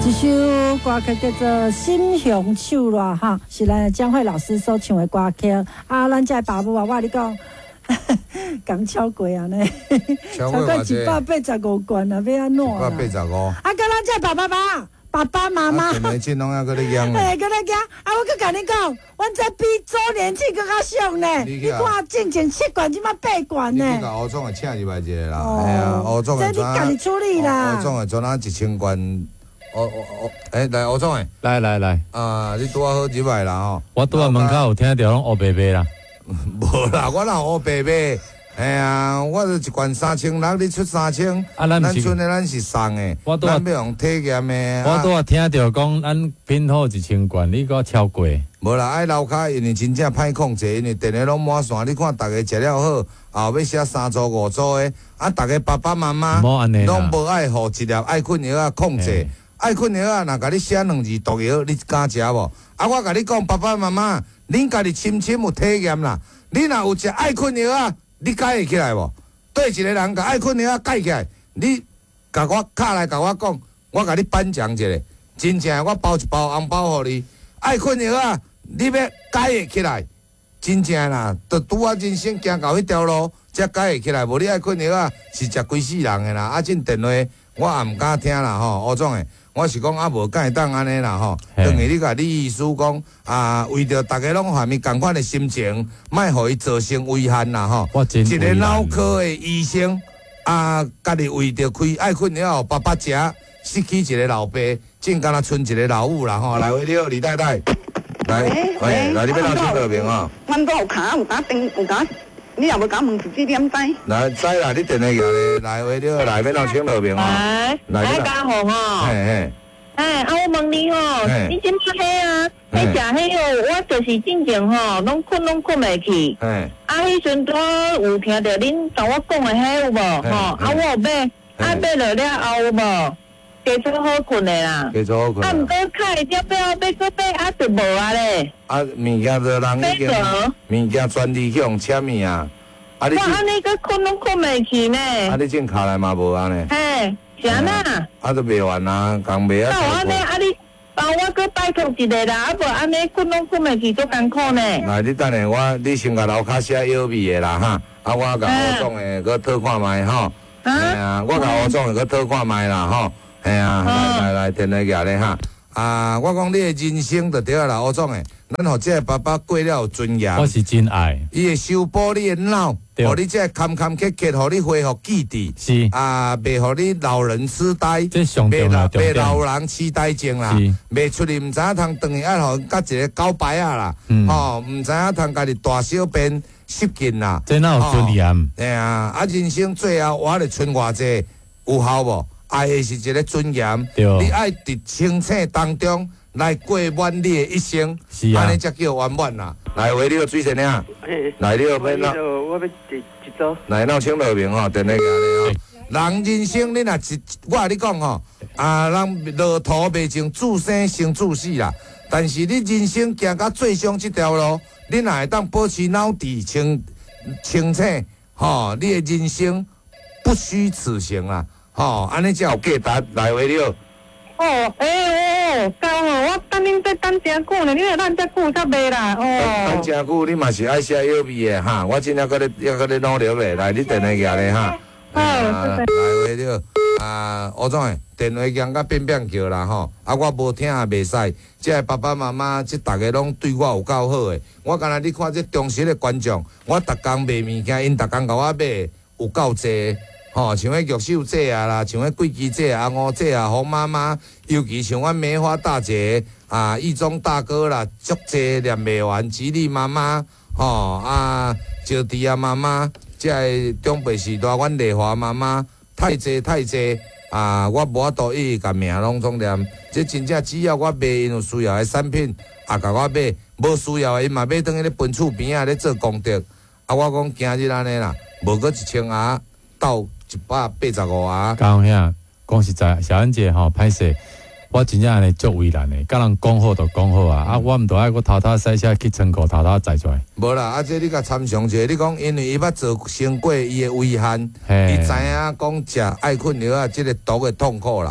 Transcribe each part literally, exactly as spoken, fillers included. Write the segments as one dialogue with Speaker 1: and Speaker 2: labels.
Speaker 1: 一首歌曲叫做《心胸手》啦，哈，是咱的江蕙老师所唱的歌曲。啊，咱这爸母啊，我跟你讲，刚超过啊呢，超过一百八十五罐啊，要安怎啦？一百八十五。啊，跟咱这爸爸妈。爸爸妈妈，
Speaker 2: 啊，真拢还搁咧养
Speaker 1: 嘿，搁咧养。啊，我搁甲你讲，阮这比周年庆更较俗呢。你看，进前七罐，即马八罐呢。
Speaker 2: 你甲欧总诶请入来一个啦，哎呀，欧总诶
Speaker 1: 这你家己处理啦。
Speaker 2: 欧总诶专拿一千罐，欧欧欧，诶，来欧总诶，
Speaker 3: 来来来，
Speaker 2: 啊，你拄啊好入来啦吼。
Speaker 3: 我拄啊门口有听到拢乌白白啦。
Speaker 2: 无啦，我哪乌白白？哎呀，我是一罐三千六，你出三千，啊，咱剩的咱是送的，咱要用体验的。
Speaker 3: 我拄啊听到讲，咱拼好一千罐，你搁超过？
Speaker 2: 无啦，爱楼骹，因为真正歹控制，因为电话拢满线。你看，大家食了好，后要写三组五组的，啊，大家爸爸妈妈拢无爱护一粒爱困药啊控制，爱困药啊，若甲你写两字毒药，你敢食无？啊，我甲你讲，爸爸妈妈，恁家己深深有体验啦，你若有食爱困药啊。你解会起来无？对一个人甲爱困药解起来，你甲我卡来甲我讲，我甲你颁奖一个，真正我包一包红包互你。爱困药啊，你要解会起来，真正啦，着拄啊人生行到迄条路，才解会起来。无你爱困药啊，是食规世人的啦。啊，这电话我也毋敢听啦吼，吴总诶。我是讲啊，无敢会当安尼啦吼，等于你甲你意思讲啊，为着大家拢下面共款的心情，莫互伊造成危害啦吼。一个脑科的医生啊，家己为着开爱困了，爸爸食，失去一个老爸，正敢若剩一个老母啦吼。来，喂，你好，李太太，来，喂，来，你要哪请落名啊？
Speaker 4: 阮都有卡，有打电，有打。你也无甲问是几点知？
Speaker 2: 来，知啦，你电话过来，来，喂，你好，来，要哪请落名啊？
Speaker 4: 来，来，家好吼。
Speaker 2: 嘿嘿。
Speaker 4: 哎，啊，我问你吼，你即摆迄啊，迄食迄哦，我就是进前吼，拢困拢困袂去。哎。啊，迄阵我有听到恁甲我讲的迄有无？吼，啊，我有买，啊，买落了后有无？加做好困的啦。
Speaker 2: 加做好困。
Speaker 4: 啊，毋过开了了，要搁买啊，就无啊咧。
Speaker 2: 啊，物件都人已经，物件专利去用签名啊。
Speaker 4: 啊，你我安尼搁困拢困袂去呢。
Speaker 2: 啊，你正卡来嘛无安尼？
Speaker 4: 嘿。啥啦？
Speaker 2: 啊，都卖完啦，刚卖啊。
Speaker 4: 那安尼啊，你帮我搁拜托一个啦，啊无安尼困拢困袂去，足艰苦呢。
Speaker 2: 来，你等下我，你先甲楼骹写药味的啦哈，啊，我甲吴总的搁讨看卖吼。哎呀，我甲吴总的搁讨看卖啦吼。哎呀，来来来，电话举咧哈。啊，我讲你的人生就对啦，吴总的，咱互这个爸爸过了有尊严。
Speaker 3: 我是真爱。
Speaker 2: 伊会修补你的脑。互你这坎坎坷坷，互你恢复记忆，
Speaker 3: 是啊，
Speaker 2: 袂互你老人痴呆，
Speaker 3: 袂老
Speaker 2: 袂老人痴呆症啦，袂出去毋知影通等于爱互甲一个狗摆啊啦，吼，毋知影通家己大小便失禁啦，
Speaker 3: 这哪有尊严？
Speaker 2: 哎啊，啊人生最后我咧剩偌济，有效无？爱的是一个尊严，你爱伫清醒当中来过满你的一生，安尼才叫圆满啦。来，喂，你好，水神啊！来，你好，要哪？
Speaker 5: 我要一一组。
Speaker 2: 来，哪请落名吼，电话个咧吼。人人生你若一，我甲你讲吼，啊，人落土未成自生先自死啦。但是你人生行到最终这条路，你若会当保持脑底清清醒，吼，你的人生不虚此行啦，吼，安尼才有价值。来，喂，你好。
Speaker 4: 哦，诶哦，够哦，我等恁再等真久呢，你若等遮久才卖啦，哦。
Speaker 2: 等真久，你嘛是爱写药味的哈，我真正搁咧要搁咧努力咧，来，你电话举咧哈。
Speaker 4: 好，来，
Speaker 2: 喂，你好，啊，吴总诶，电话响甲变变叫啦吼，啊，我无听也袂使，即个爸爸妈妈，即大家拢对我有够好诶，我敢若你看这忠实诶观众，我逐工卖物件，因逐工甲我买，有够济。吼、哦，像迄玉秀姐啊啦，像迄桂枝姐啊、阿五姐啊、洪妈妈，尤其像阮梅花大姐啊、义忠大哥啦，足济念袂完，吉利妈妈，吼、哦、啊，招娣啊妈妈，即个中辈时代，阮丽华妈妈，太济太济啊！我无法度一甲名拢总念，这真正只要我卖因有需要的产品，啊，甲我买，无需要的因嘛买倒去咧分厝边啊咧做功德，啊，我讲今日安尼啦，无过一千牙到。一百八十五啊！
Speaker 3: 高兄，讲实在，小恩姐吼，歹势，我真正安尼足为难的，甲人讲好就讲好啊！啊，我毋着爱我偷偷洗车去仓库偷偷载出来。
Speaker 2: 无啦，啊，这你甲参详者，你讲因为伊捌做成过伊的危险，伊知影讲食爱困药啊，即个毒的痛苦啦。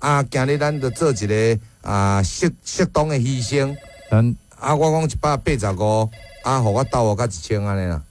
Speaker 2: 啊，今日咱就做一个啊适适当的牺牲。咱啊，我讲一百八十五，啊，互我斗我甲一千安尼啦。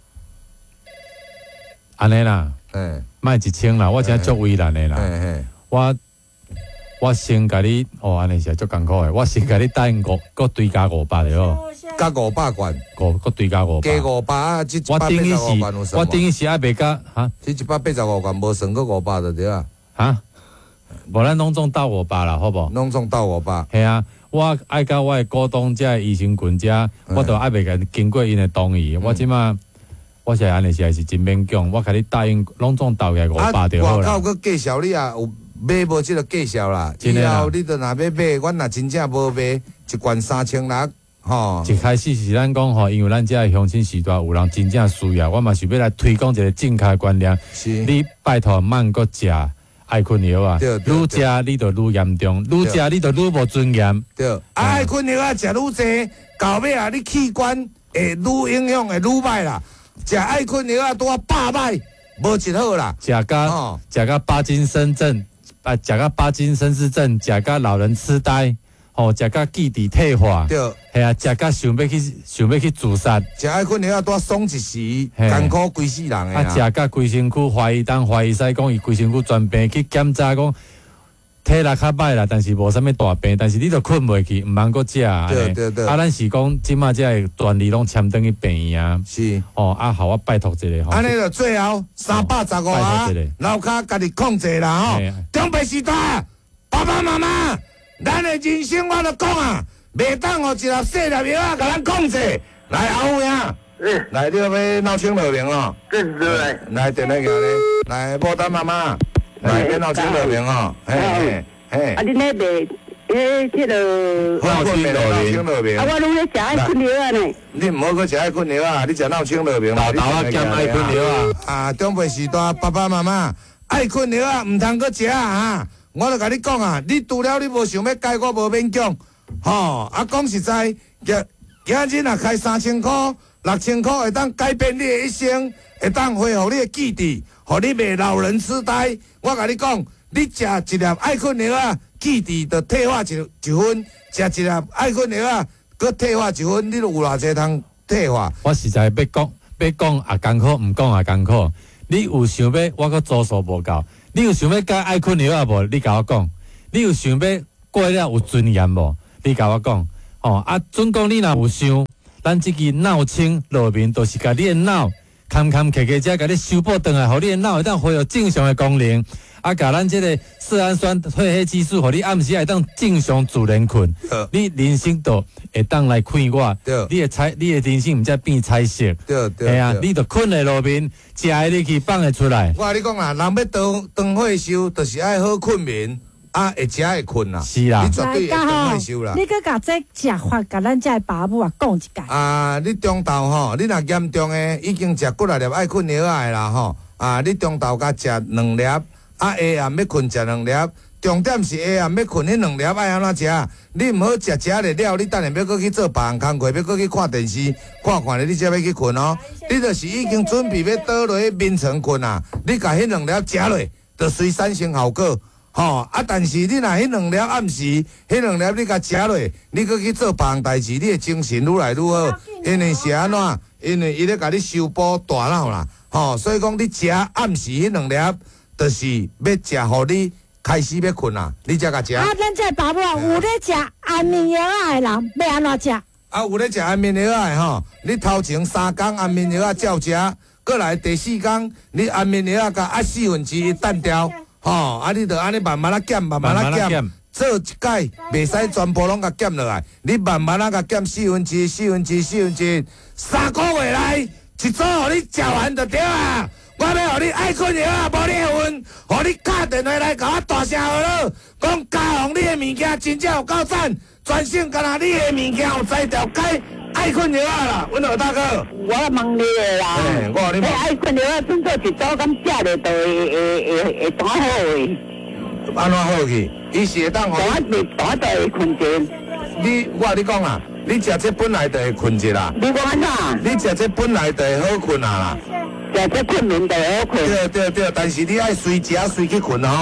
Speaker 3: 安尼啦，诶，卖一千啦，我真足为难的啦。我我先甲你，哦，安尼是足艰苦的。我先甲你答应五，搁追加五百的哦，
Speaker 2: 加五百元，
Speaker 3: 五搁追加五百。
Speaker 2: 加五百啊，这一百八十五元有算。
Speaker 3: 我等于是爱袂甲哈，
Speaker 2: 这一百八十五元无算过五百就对啊。
Speaker 3: 哈，无咱拢总斗五百啦，好无？
Speaker 2: 拢总斗五百。
Speaker 3: 系啊，我爱甲我的股东遮益生菌遮，我都爱袂甲经过因的同意。我即马我是安尼是还是真勉强，我甲你答应拢总斗起来五百就好啦。
Speaker 2: 外口佮介绍你啊有。买无即个介绍啦，以后你着若要买，阮若真正无买，一罐三千六，吼。
Speaker 3: 一开始是咱讲吼，因为咱遮的乡亲时代有人真正需要，我嘛是要来推广一个正确观念。
Speaker 2: 是。
Speaker 3: 你拜托莫搁食爱困药啊，愈食你就愈严重，愈食你就愈无尊严。
Speaker 2: 对。爱困药啊，食愈济，到尾啊，你器官会愈影响，会愈歹啦。食爱困药啊，多百摆，无一好啦。
Speaker 3: 食甲食甲巴金森症。啊，食到巴金森氏症，食到老人痴呆，吼，食到记忆退化，
Speaker 2: 对，
Speaker 3: 系啊，食到想要去想要去自杀，
Speaker 2: 食爱困了多爽一时，艰苦规世人诶
Speaker 3: 啊，食到规身躯怀疑当怀疑使讲伊规身躯全病去检查讲体力较歹啦，但是无啥物大病，但是你都困袂去，毋通搁食啊，
Speaker 2: 对对对，
Speaker 3: 啊，咱是讲即马只个专利拢签登去病院啊，
Speaker 2: 是，
Speaker 3: 哦，啊，好，我拜托一个吼，
Speaker 2: 安尼就最后三百十五啊，楼骹家己控制啦吼，长辈时代，爸爸妈妈，咱的人生我都讲啊，袂当互一粒细粒药啊，甲咱控制，来后尾啊，来你要闹清乐明哦，
Speaker 5: 对对，
Speaker 2: 来电来行咧，来牡丹妈妈。来，要闹清乐明哦，嘿嘿嘿。
Speaker 5: 啊，你那边，诶，这个
Speaker 2: 闹清乐明。
Speaker 5: 啊，我拢咧食爱困药啊呢。
Speaker 2: 你唔好去食爱困药啊，你食闹清乐明。
Speaker 3: 豆豆啊，兼爱困药啊。
Speaker 2: 啊，长辈时代，爸爸妈妈爱困药啊，唔通去食啊！我著甲你讲啊，你除了你无想要改，我无勉强。吼，啊，讲实在，今今日若开三千块、六千块，会当改变你的一生，会当恢复你的记忆。互你袂老人痴呆，我甲你讲，你食一粒爱困药啊，记忆就退化一一分；食一粒爱困药啊，佮退化一分，你就有偌济通退化。
Speaker 3: 我实在要讲，要讲也艰苦，毋讲也艰苦。你有想要，我佮祖数无够；你有想要改爱困药啊无？你甲我讲；你有想要过了有尊严无？你甲我讲。哦啊，准讲你若有想，咱即支脑清乐明，就是甲你的脑。坎坎坷坷，才甲你修补转来，互你的脑会当恢复正常的功能，啊，甲咱即个色氨酸褪黑激素，互你暗时会当正常自然困，你人生都会当来看我，你的彩，你的人生毋则变彩色，
Speaker 2: 系
Speaker 3: 啊，你就困在路边，食的入去，放会出来。
Speaker 2: 我甲你讲啦，人要当当退休，就是爱好困眠。啊，会食会困啦，
Speaker 3: 是啦，
Speaker 2: 你绝对会当退休啦。
Speaker 1: 你搁甲这食法，甲咱这爸母啊讲一解。
Speaker 2: 啊，你中昼吼，你若严重诶，已经食几啊粒爱困药啊啦吼。啊，你中昼甲食两粒，啊下暗要困食两粒。重点是下暗要困，迄两粒爱安怎食？你毋好食食了了，你等下要搁去做别项工课，要搁去看电视，看看咧，你才要去困哦。你就是已经准备要倒落去眠床困啊，你甲迄两粒食落，就随产生效果。吼、哦、啊！但是你若迄两粒暗时，迄两粒你甲食落，你搁去做别项代志，你的精神愈来愈好。因为是安怎？因为伊咧甲你修补大脑啦。吼、哦，所以讲你食暗时迄两粒，就是要食，互你开始要困啦。你才甲食。
Speaker 1: 啊，咱这爸母啊，有咧食安眠药啊的人，要安怎食？
Speaker 2: 啊，有咧食安眠药的吼，你头前三工安眠药照食，过来第四工，你安眠药甲啊四分之一淡掉。吼、哦，啊，你着安尼慢慢啊减，慢慢啊减，做一届袂使全部拢甲减落来，你慢慢啊甲减四分之一、四分之一、四分之一，三个月来一组互你食完就对啊！我要互你爱困药啊，无你会份，互你打电话来甲我大声号咯，讲家红你的物件真正有够赞，全省干那你的物件有才调解。爱困药啊啦，阮何大哥，
Speaker 5: 我问你的啦，
Speaker 2: 欸、我你问，
Speaker 5: 爱困药啊，准做一组，咁食咧就会会会会大好诶。
Speaker 2: 安怎好去？伊是会当互
Speaker 5: 你大大就会困者。
Speaker 2: 你我甲你讲啊，你食这本来就会困者啦。
Speaker 5: 你讲安怎？
Speaker 2: 你食这本来就会好困啊啦。
Speaker 5: 食这困眠就会好困。
Speaker 2: 对对对，但是你爱随食随去困哦。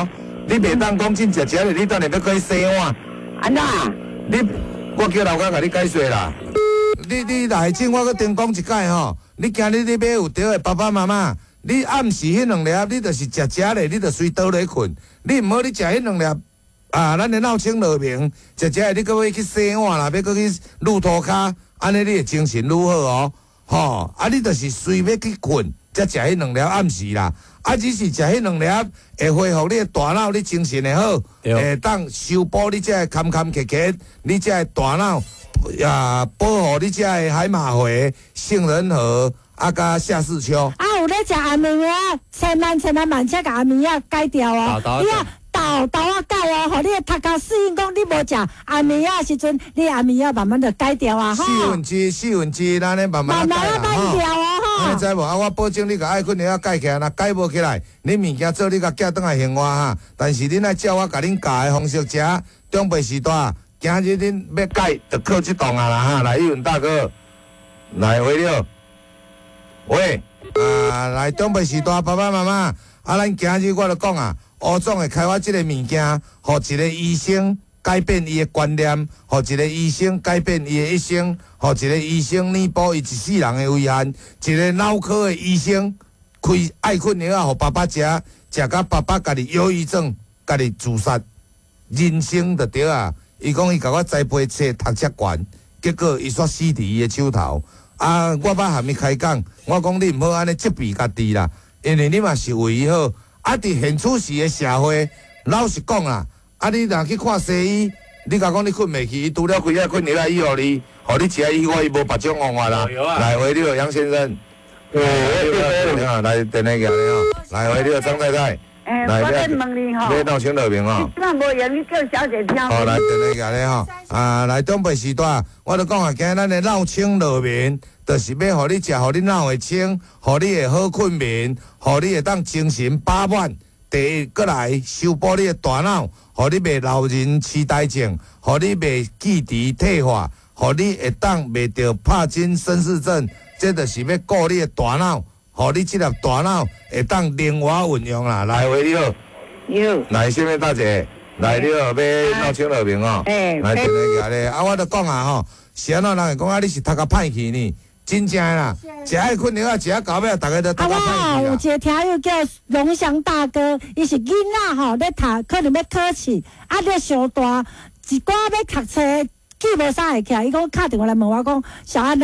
Speaker 2: 你袂当讲真食食咧，你等下要可以洗碗。
Speaker 5: 安怎？
Speaker 2: 你我叫老公甲你解说啦。你你来进我搁顶讲一解吼，你今日你买有对的爸爸妈妈，你暗时迄两粒，你就是食食咧，你就随倒咧困。你毋好你食迄两粒。啊，咱的闹清热明，食食你搁要去洗碗啦，要搁去撸涂骹，安尼你的精神愈好哦。吼，啊，你就是随要去困，才食迄两粒暗时啦。啊，只是食迄两粒会恢复你的大脑，你精神会好，会当修补你这坎坎坷坷，你这大脑啊，保护你这海马回、杏仁核啊，甲夏视秋。
Speaker 1: 啊，有咧食安眠药，千万千万万切甲安眠药改掉哦。你啊。豆豆啊改哦，互你的头壳适应讲你无食安眠药时阵，你安眠药慢慢就改掉啊，吼。
Speaker 2: 四分之四分之，咱咧慢慢改啦，
Speaker 1: 慢慢改掉哦，吼。
Speaker 2: 你知无？啊，我保证你甲爱困药改起来，若改无起来，你物件做你甲寄倒来还我哈。但是恁爱照我甲恁教的方式食，中辈时代，今日恁要改，就靠这档啊啦哈。来，一文大哥，来回了，喂，啊，来中辈时代，爸爸妈妈，啊，咱今日我就讲啊。吴总会开发这个物件，互一个医生改变伊的观念，互一个医生改变伊的一生，互一个医生弥补伊一世人的遗憾。一个脑科的医生开爱困药，互爸爸食，食到爸爸家己忧郁症，家己自杀，人生就对啊。伊讲伊甲我栽培册读册悬，结果伊煞死伫伊的手头。啊，我捌含伊开讲，我讲你毋好安尼责备家己啦，因为你嘛是为伊好。啊！伫现处时的社会，老实讲啦，啊！你若去看西医，你甲讲你困袂去，伊除了开遐困药来医互你，互你食以外，伊无别种方法啦。来回你好，杨先生。你好，来电话给你好，来回你好，张太太。
Speaker 5: 诶，我咧问你吼，
Speaker 2: 你闹清热明吼。
Speaker 5: 那无用，你叫小姐听。
Speaker 2: 好，来电话给你吼，啊，来中辈时代，我都讲啊，今咱的闹清热明。就是要互你食，互你脑会清，互你会好困眠，互你会当精神饱满。第一，过来修补你的大脑，互你袂老人痴呆症，互你袂记忆退化，互你会当袂着帕金森氏症。这就是要顾你的大脑，互你这粒大脑会当灵活运用啦。来，喂，你好。
Speaker 5: 你好。
Speaker 2: 来，什么大姐？来，你好，要闹清热明哦。
Speaker 5: 诶。
Speaker 2: 来，电话来咧，啊，我都讲啊吼，是安怎人会讲啊？你是读甲歹去呢？真正啦，食爱困药啊，食啊到尾，大家都读甲歹去啦。
Speaker 1: 啊，有一个听友叫龙翔大哥，伊是囡仔吼，咧读，可能要考试，啊，咧上大，一寡要读册，记无啥会起来，伊讲敲电话来问我讲，小安。